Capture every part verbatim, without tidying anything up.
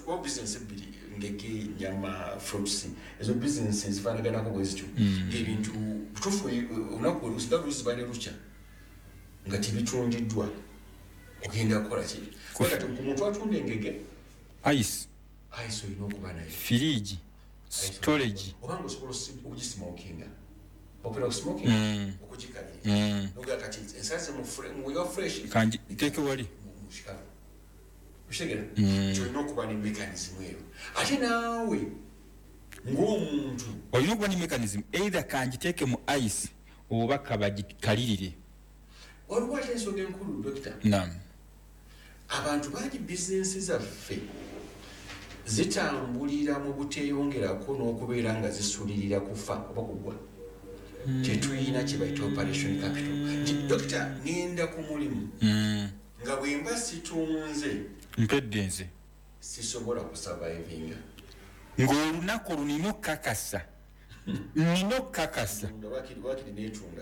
kwa business bili ngeke nyama fruits ezo businesses fanagana ko bwezityo ebintu tufu unako usidavu zibane rucha ngati bitundiddwa okenda kola ki kwa kati umuntu atunde ngege ice ice inokubana fridge storage obango sokolo ujismokinga opera smoking okujikali noga kati esase mu mu yo fresh kanji teke wali mushikalo ushegera cyo inokubana mechanism eyo ate nawe ng'omuntu olina okuba ni mechanism either kanjiteeke mu ice oba kabagikalirire waliwo ate ensonga enkulu dokita naam abantu bangi bizinensi zaffe zitambulira mu buteeyongerako n'okubeera nga zisuulirira kufa oba kugwa tetuyina kye bayita operation capital nti dokita ngenda ku mulimu nga bwe mba situnze mpedde nze sisobola kusurvivinga ng'olunaku lunina okkakasa nina okkakasa wakiri neetunda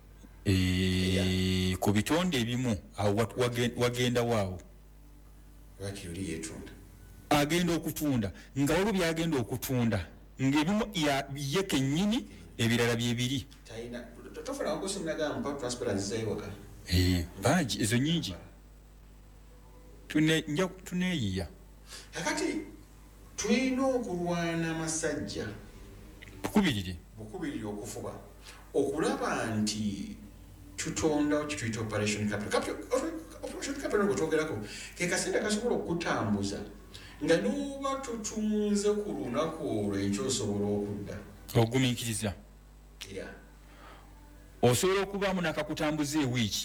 ku bitonde ebimu awo wagenda waawo wakiri oli yeetunda agenda okutunda nga olwo byagenda okutunda ng'ebimu ye kennyini ebirala byebiri tofuna wakosimnagamba transparency zayiwaka bangi ezo nyingi nja tuneeyiya kakati tulina okulwana amasajja bukubirire bukubirire okufuba okulaba nti tutondawo kituyita operation capital operation capital ngotwogerako ke kasente kasobola okutambuza nga nuba tutunze ku lunaku olwo ekyosobola okudda ogumiikiriza osobola okubaamu nakakutambuza ewiiki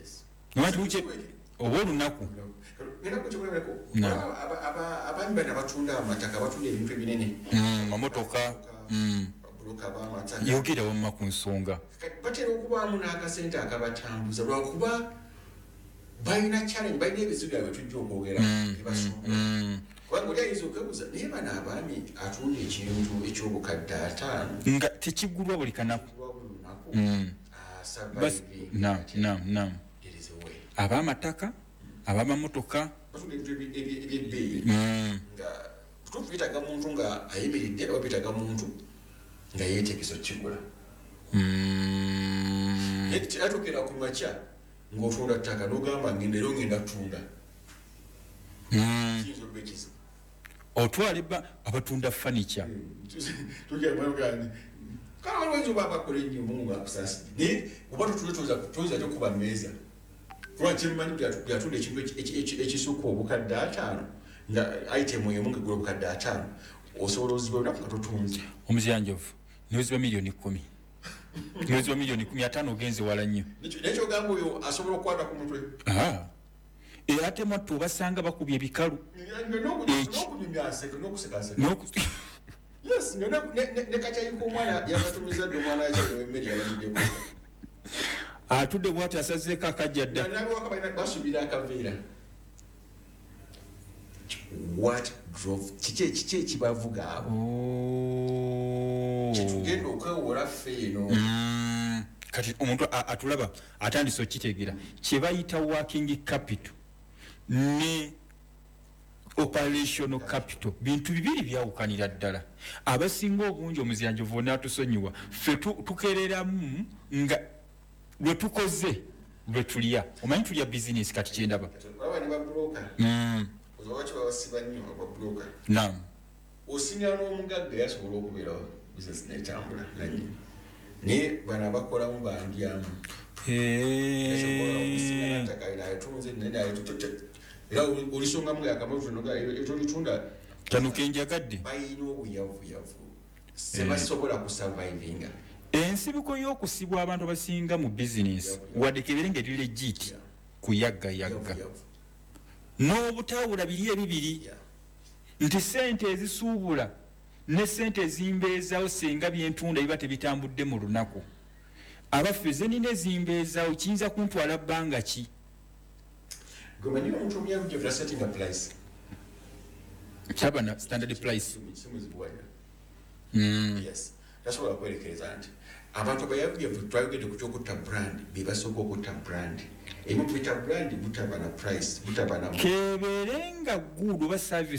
oba olunaku abaami bana batunda amataka batunda ebintu ebinene mamotoka yogera wamma ku nsonga batera okubaamu n'akasente akabatambuza lwakuba balina challenge balina ebizibu byabwe tujja okwogera ebasumba kubanga oli ayinza okwebuuza naye bano abaami atunda ekintu ekyobukadde ataano nga tekigulwa buli kanaku nam ab'amataka ab'amamotoka ebyebbeeyi nga tutuufu bitaga muntu nga ayimiridde oba bitaga muntu nga yeeteekesa okukigula atuukira ku makya ng'otunda ttaka n'ogamba ngenda era ngenda tunda kiyinza okuba ekizibu otwala abatunda fanica kale waliwo oba abakola ennyo mungu ngaakusaasidde naye oba toyinza ty okuba mmeeza kuba kyemmanyi byatunda ekintu ekisukka obukadde ataano nga itemu emu ngegula obukadde ataano osobola oziba olunaku nga totunze omuziyanjovu niweziba miliyoni kumi niweziba miliyoni kumi ataano ogenze wala nnyo nekyogamba oyo asobola okukwata ku mutwe era ate mwattu obasanga bakubye ebikalu nekakyayika omwana yabatumiza dde omwana yakyewemmeri yabaliddeko atudde bwati asazeeko akajja dda basubira akaveera what drove kiki kiki ekibavuga abo kitugenda okwewola ffe eno kati omuntu atulaba atandise okitegeera kye bayita working capital ne operational capital bintu bibiri byawukanira ddala abasinga obungi omuziyanjovu n'atusonyiwa ffe tukereramu nga lwe tukoze lwe tulya omanyi tulya bizinesi kati kyendaba naam osinga n'omugagga yasobola okubeerawo bizinesi netambula nanyi naye bano abakolamu bandyamu era olisongamu gaakamatolitunda kanuka enjagadde bayina obuyavuyavu sebasobola kusurvivinga ensibuko y'okusibwa abantu abasinga mu bizinesi wadde kebeere nga erire jiti kuyaggayagga n'obutawula biri ebibiri nti sente ezisuubula ne sente ezimbeezaawo senga byentunda biba tebitambudde mu lunaku abaffe ze nina ezimbeezaawo kiyinza kuntwala bbanga ki gomanyi omuntu omyavu gyevula setting a price kyaba na standard price yes tasobola kwerekereza nti abantu abayavyavu twayogedde ku kyokutta brand bebasooka okutta brand ebimu tubita brand butaba na price butaba na kebeere nga good oba service